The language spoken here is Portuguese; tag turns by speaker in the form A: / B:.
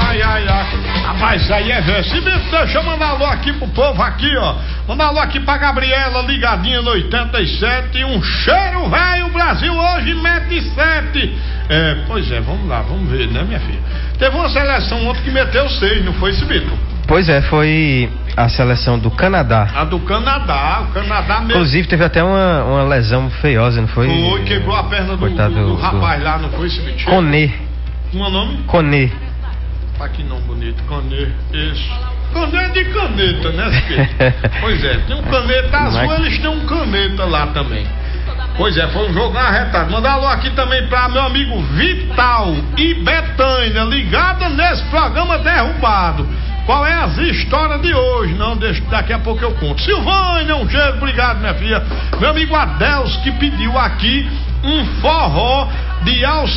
A: Rapaz, aí é vencimento. Deixa eu mandar alô aqui pro povo aqui, ó. Mandar alô aqui pra Gabriela, ligadinha no 87. Um cheiro, velho. O Brasil hoje mete 7. Pois é, vamos lá, vamos ver, né, minha filha? Teve uma seleção ontem que meteu 6, não foi, Cibito?
B: Pois é, foi a seleção do Canadá.
A: A do Canadá, o Canadá mesmo.
B: Inclusive teve até uma lesão feiosa, não foi?
A: Foi, quebrou a perna do rapaz lá, não foi, Cibito?
B: Conê.
A: Como é o nome?
B: Conê.
A: Aqui não, bonito, Conê, isso. Conê de caneta, né, Cibito? Pois é, tem um caneta azul, eles têm um caneta lá também. Pois é, foi um jogo arretado. Mandar alô aqui também pra meu amigo Vital e Betânia, ligada nesse programa Derrubado. Qual é as histórias de hoje? Não, daqui a pouco eu conto. Silvânia, um cheiro, obrigado, minha filha. Meu amigo Adelso que pediu aqui um forró de